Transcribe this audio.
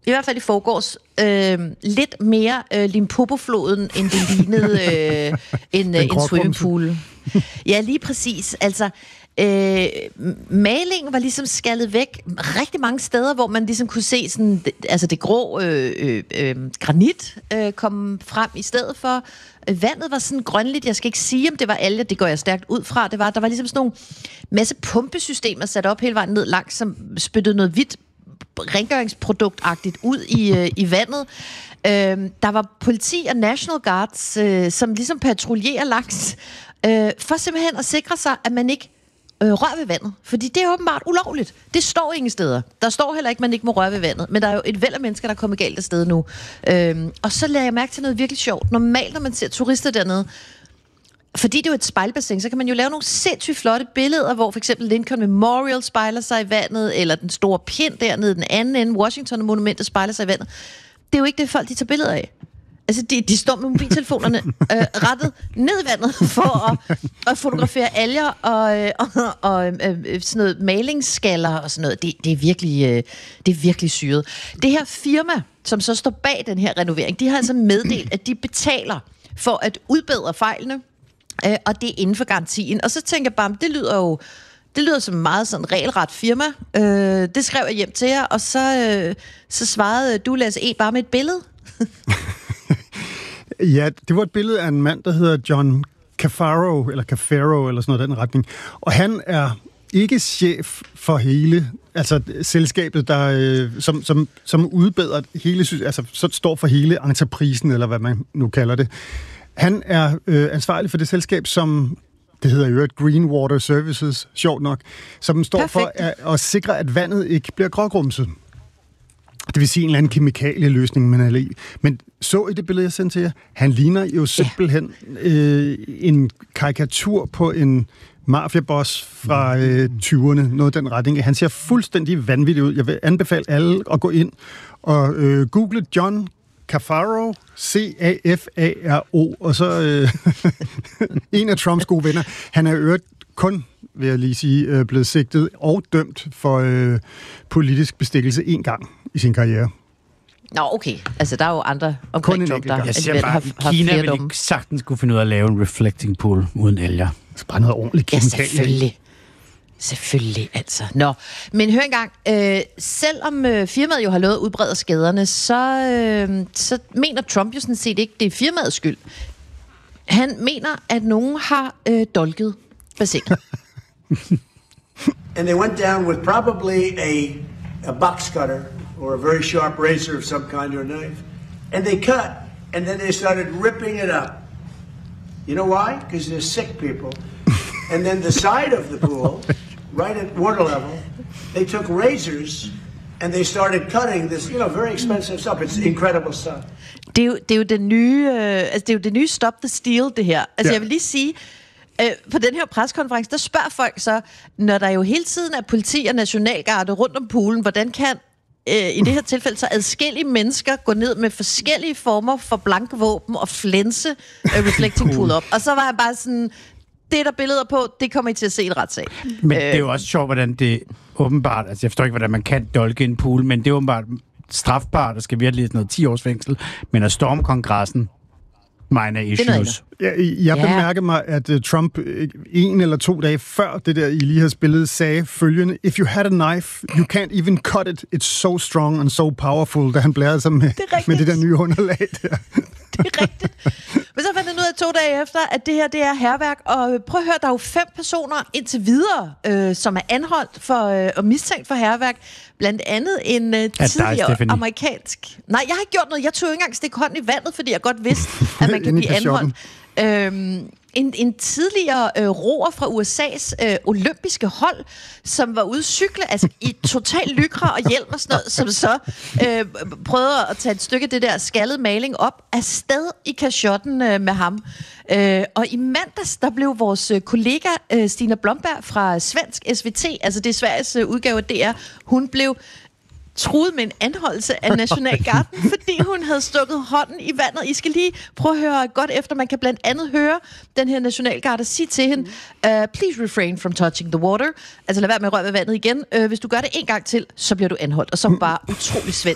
i hvert fald i forgårs, lidt mere Limpopo-floden, end det lignede en swimmingpool. Ja, lige præcis. Altså, malingen var ligesom skaldet væk rigtig mange steder, hvor man ligesom kunne se sådan, altså det grå granit komme frem i stedet for. Vandet var sådan grønligt. Jeg skal ikke sige, om det var alger, det går jeg stærkt ud fra. Der var ligesom sådan nogle masse pumpesystemer sat op hele vejen ned langs, som spyttede noget hvidt rengøringsproduktagtigt ud i vandet. Der var politi og National Guards, som ligesom patruljerer langs, for simpelthen at sikre sig, at man ikke rører ved vandet. Fordi det er åbenbart ulovligt. Det står ingen steder. Der står heller ikke, at man ikke må røre ved vandet. Men der er jo et væld af mennesker, der er kommet galt af sted nu. Og så lader jeg mærke til noget virkelig sjovt. Normalt, når man ser turister dernede, fordi det er jo et spejlbassin, så kan man jo lave nogle sindssygt flotte billeder, hvor for eksempel Lincoln Memorial spejler sig i vandet, eller den store pind dernede, den anden ende, Washington-monumentet spejler sig i vandet. Det er jo ikke det, folk de tager billeder af. Altså, de står med mobiltelefonerne rettet ned i vandet for at fotografere alger og sådan noget malingsskaller og sådan noget. Det er virkelig syret. Det her firma, som så står bag den her renovering, de har altså meddelt, at de betaler for at udbedre fejlene, og det er inden for garantien. Og så tænker jeg bare, det lyder som meget sådan regelret firma. Det skrev jeg hjem til jer, og så svarede du, Lasse E., bare med et billede. Ja, det var et billede af en mand, der hedder John Caffaro, eller sådan noget i den retning. Og han er ikke chef for hele, altså selskabet, der som udbedrer hele, altså så står for hele entreprisen, eller hvad man nu kalder det. Han er ansvarlig for det selskab, som det hedder jo Green Water Services, sjovt nok, som står Perfekt. For at sikre, at vandet ikke bliver grågrumset. Det vil sige en eller anden kemikalieløsning, man er i. Men så i det billede, jeg sendte til jer, han ligner jo simpelthen en karikatur på en mafiaboss fra 20'erne, noget den retning. Han ser fuldstændig vanvittig ud. Jeg vil anbefale alle at gå ind og google John Caffaro, C-A-F-A-R-O, og så en af Trumps gode venner. Han er øvrigt kun, vil jeg lige sige, blevet sigtet og dømt for politisk bestikkelse en gang i sin karriere. Nå, okay. Altså, der er jo andre omkring Trump, der jeg siger bare, Kina vil ikke sagtens kunne finde ud af at lave en reflecting pool uden alger. Det er bare noget ordentligt kemikalier. Ja, selvfølgelig, altså. Nå, men hør engang, selvom firmaet jo har lovet at udbrede skaderne, så mener Trump jo sådan set ikke, det er firmaets skyld. Han mener, at nogen har dolket bassinet. And they went down with probably a box cutter or a very sharp razor of some kind or knife. And they cut, and then they started ripping it up. You know why? Because they're sick people. And then the side of the pool, right at water level, they took razors and they started cutting this, very expensive stuff. It's incredible stuff. Det er jo det nye, det er jo det nye Stop the Steal, det her. Altså, jeg vil lige sige, på den her preskonference, der spørger folk så, når der jo hele tiden er politi og nationalgarde rundt om poolen, hvordan kan i det her tilfælde så adskillige mennesker gå ned med forskellige former for blanke våben og flænse reflecting pool op. Og så var jeg bare sådan, det der billeder på, det kommer I til at se i et retssag. Men det er jo også sjovt, hvordan det åbenbart, altså jeg forstår ikke, hvordan man kan dolke en pool, men det er åbenbart strafbart, der skal virkelig sådan noget 10 års fængsel, men at storme kongressen, minor issues. Jeg bemærker mig, at Trump 1 eller 2 dage før det der, I lige har spillet, sagde følgende: If you had a knife, you can't even cut it. It's so strong and so powerful, da han blærede sig med det der nye underlag der. Det er rigtigt. Men så fandt jeg ud af 2 dage efter, at det her, det er hærværk. Og prøv at høre, der er jo 5 personer indtil videre, som er anholdt for og mistænkt for hærværk. Blandt andet en tidligere amerikansk... Nej, jeg har ikke gjort noget. Jeg tog jo ikke engang stikke hånden i vandet, fordi jeg godt vidste, at man kan blive anholdt. En tidligere roer fra USA's olympiske hold, som var ude at cykle, altså i total lykra og hjelm og sådan noget, som så prøvede at tage et stykke af det der skaldede maling op afsted i kashotten med ham. Og i mandags, der blev vores kollega Stina Blomberg fra Svensk SVT, altså det er Sveriges udgave af DR, hun blev truet med en anholdelse af Nationalgarden, fordi hun havde stukket hånden i vandet. I skal lige prøve at høre godt efter. Man kan blandt andet høre den her Nationalgarde sige til hende, please refrain from touching the water. Altså lad være med at røre ved vandet igen. Hvis du gør det en gang til, så bliver du anholdt. Og så bare utrolig svensk.